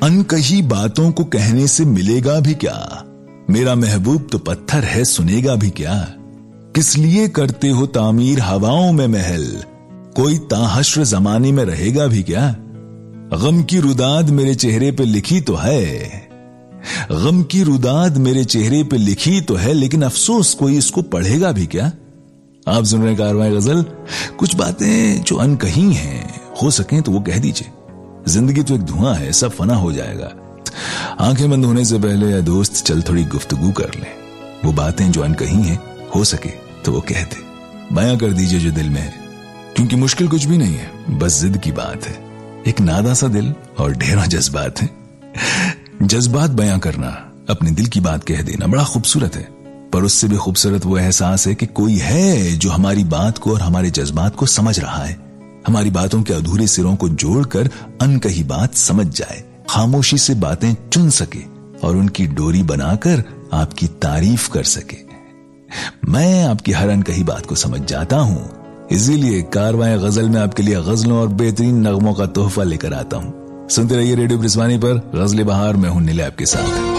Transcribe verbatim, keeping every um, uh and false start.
अनकही बातों को कहने से मिलेगा भी क्या, मेरा महबूब तो पत्थर है सुनेगा भी क्या। किस लिए करते हो तामीर हवाओं में महल, कोई ताहश्र जमाने में रहेगा भी क्या। गम की रुदाद मेरे चेहरे पे लिखी तो है, गम की रुदाद मेरे चेहरे पे लिखी तो है, लेकिन अफसोस कोई इसको पढ़ेगा भी क्या। आप सुन रहे कारवां गजल। कुछ बातें जो अनकही हैं, हो सके तो वो कह दीजिए। जिंदगी तो एक धुआं है, सब फना हो जाएगा। आंखें बंद होने से पहले या दोस्त चल थोड़ी गुफ्तगू कर लें। वो बातें जो अनकही हैं, हो सके तो वो कह दे, बयां कर दीजिए जो दिल में है। क्योंकि मुश्किल कुछ भी नहीं है, बस जिद की बात है। एक नादा सा दिल और ढेरों जज्बात है। जज्बात बयां करना, अपने दिल की बात कह देना बड़ा खूबसूरत है, पर उससे भी खूबसूरत वो एहसास है कि कोई है जो हमारी बात को और हमारे जज्बात को समझ रहा है, हमारी बातों के अधूरे सिरों को जोड़कर अनकही बात समझ जाए, खामोशी से बातें चुन सके और उनकी डोरी बनाकर आपकी तारीफ कर सके। मैं आपकी हर अनकही बात को समझ जाता हूं, इसीलिए कारवां गजल में आपके लिए गजलों और बेहतरीन नगमों का तोहफा लेकर आता हूं। सुनते रहिए रेडियो ब्रिजवानी पर गजल बहार में हूं नीले आपके साथ।